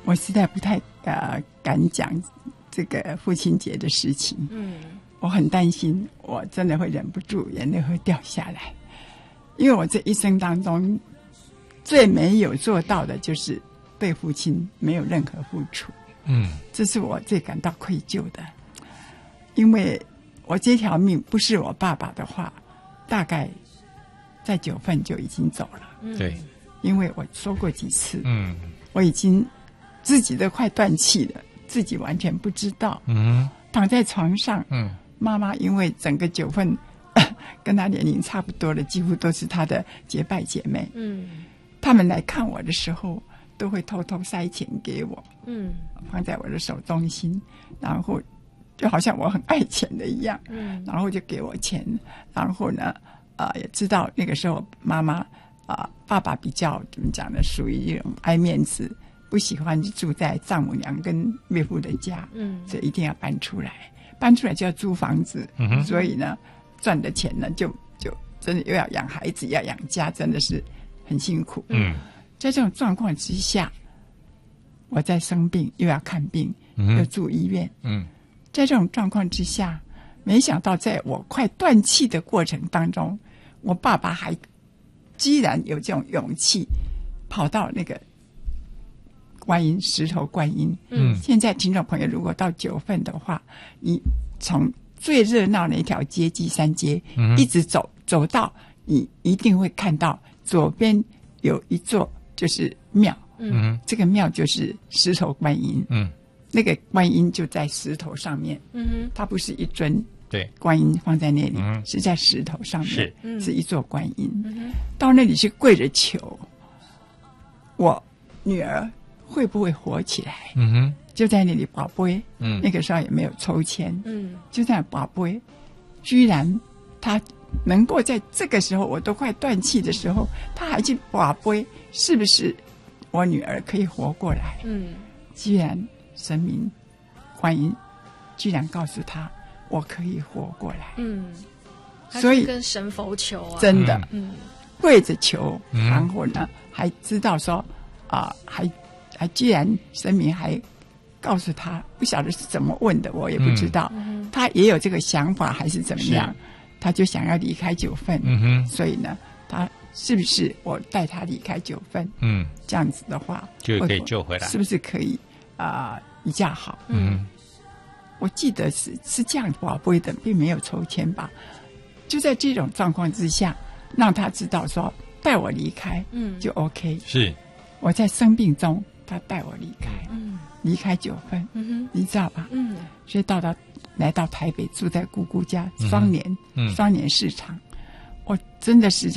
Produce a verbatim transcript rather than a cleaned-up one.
我实在不太呃敢讲这个父亲节的事情。嗯，我很担心，我真的会忍不住眼泪会掉下来，因为我这一生当中最没有做到的就是对父亲没有任何付出。嗯，这是我最感到愧疚的，因为我这条命不是我爸爸的话，大概在九份就已经走了。 对， 因为我说过几次， 嗯， 我已经自己都快断气了，自己完全不知道。嗯，躺在床上，嗯，妈妈因为整个九份跟她年龄差不多的，几乎都是她的结拜姐妹。嗯，他们来看我的时候，都会偷偷塞钱给我，嗯，放在我的手中心，然后就好像我很爱钱的一样，嗯，然后就给我钱，然后呢，啊、呃，也知道那个时候妈妈啊、呃，爸爸比较怎么讲呢，属于一种爱面子，不喜欢住在丈母娘跟岳父的家，嗯，所以一定要搬出来，搬出来就要租房子，嗯，所以呢，赚的钱呢，就就真的又要养孩子，要养家，真的是很辛苦，嗯。在这种状况之下，我在生病，又要看病，嗯、又住医院。嗯，在这种状况之下，没想到在我快断气的过程当中，我爸爸还居然有这种勇气，跑到那个观音石头观音。嗯，现在听众朋友如果到九份的话，你从最热闹的一条街鸡山街，嗯、一直走走到，你一定会看到左边有一座。就是庙，嗯，这个庙就是石头观音，嗯，那个观音就在石头上面，嗯，它不是一尊对观音放在那里，嗯，是在石头上面，是、嗯、是一座观音，嗯，到那里去跪着求，我女儿会不会活起来？嗯哼，就在那里跋杯，嗯，那个时候也没有抽签，嗯，就在跋杯，居然她。能够在这个时候我都快断气的时候，他还去跋杯，是不是我女儿可以活过来？嗯，居然神明观音居然告诉他我可以活过来。嗯， 所以跟神佛求啊， 真的，嗯，跪着求，嗯、然后呢还知道说啊、呃，还还居然神明还告诉他，不晓得是怎么问的，我也不知道，嗯、他也有这个想法还是怎么样。他就想要离开九份，嗯哼，所以呢，他是不是我带他离开九份？嗯，这样子的话就可以救回来， 是不是可以啊、呃、一架好？嗯，我记得是是这样宝贝的，并没有抽签吧？就在这种状况之下，让他知道说带我离开，嗯，就 OK。是我在生病中，他带我离开，嗯，离开九份，嗯哼，你知道吧？嗯，所以到达。来到台北，住在姑姑家，双年，嗯、双年市场，我真的是。